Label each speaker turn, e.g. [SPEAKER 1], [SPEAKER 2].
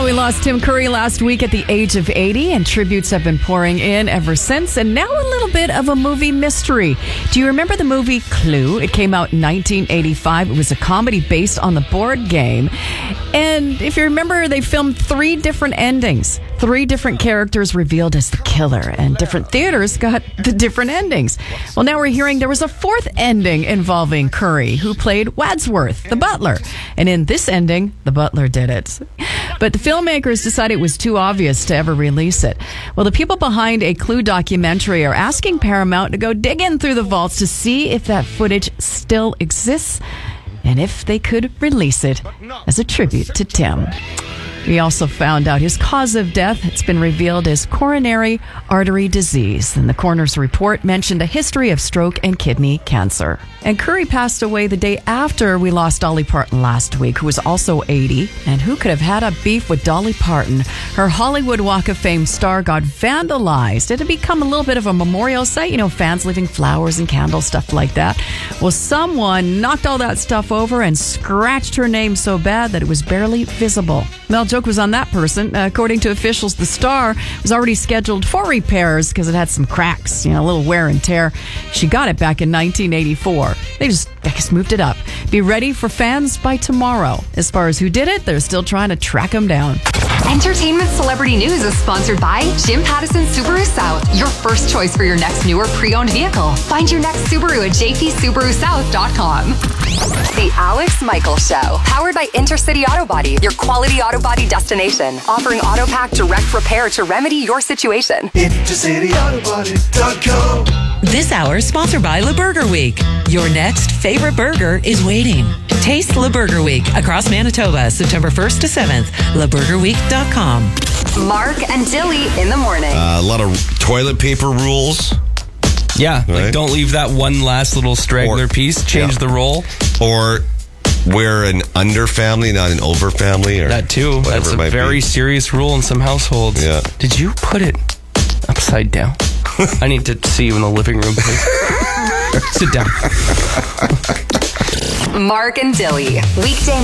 [SPEAKER 1] We lost Tim Curry last week at the age of 80, and tributes have been pouring in ever since. And now a little bit of a movie mystery. Do you remember the movie Clue? It came out in 1985. It was a comedy based on the board game. And if you remember, they filmed 3 different endings. 3 different characters revealed as the killer, and different theaters got the different endings. Well, now we're hearing there was a 4th ending involving Curry, who played Wadsworth, the butler. And in this ending, the butler did it. But the filmmakers decided it was too obvious to ever release it. Well, the people behind a Clue documentary are asking Paramount to go dig in through the vaults to see if that footage still exists and if they could release it as a tribute to Tim. We also found out his cause of death. It's been revealed as coronary artery disease. And the coroner's report mentioned a history of stroke and kidney cancer. And Curry passed away the day after we lost Dolly Parton last week, who was also 80. And who could have had a beef with Dolly Parton? Her Hollywood Walk of Fame star got vandalized. It had become a little bit of a memorial site, fans leaving flowers and candles, stuff like that. Well, someone knocked all that stuff over and scratched her name so bad that it was barely visible. Well, joke was on that person. According to officials, the star was already scheduled for repairs because it had some cracks, a little wear and tear. She got it back in 1984. They just moved it up. Be ready for fans by tomorrow. As far as who did it, they're still trying to track them down.
[SPEAKER 2] Entertainment Celebrity News is sponsored by Jim Pattison Subaru South, your first choice for your next new or pre-owned vehicle. Find your next Subaru at jpsubarusouth.com. The Alex Michaels Show, powered by Intercity Auto Body, your quality auto body destination, offering AutoPack direct repair to remedy your situation.
[SPEAKER 3] IntercityAutoBody.com.
[SPEAKER 4] This hour is sponsored by La Burger Week. Your next favorite burger is waiting. Taste La Burger Week across Manitoba, September 1st to 7th. LaBurgerWeek.com.
[SPEAKER 2] Mark and Dilly in the morning.
[SPEAKER 5] A lot of toilet paper rules.
[SPEAKER 6] Yeah,
[SPEAKER 5] right?
[SPEAKER 6] Like don't leave that one last little straggler piece. Change the roll.
[SPEAKER 5] Or we're an under family, not an over family. Or
[SPEAKER 6] that too. That's a very serious rule in some households.
[SPEAKER 5] Yeah.
[SPEAKER 6] Did you put it upside down? I need to see you in the living room, please. Sit down.
[SPEAKER 2] Mark and Dilly, weekday